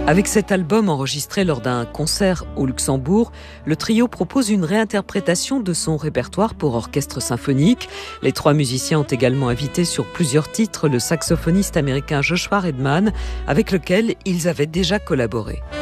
Avec cet album enregistré lors d'un concert au Luxembourg, le trio propose une réinterprétation de son répertoire pour orchestre symphonique. Les trois musiciens ont également invité sur plusieurs titres le saxophoniste américain Joshua Redman, avec lequel ils avaient déjà collaboré.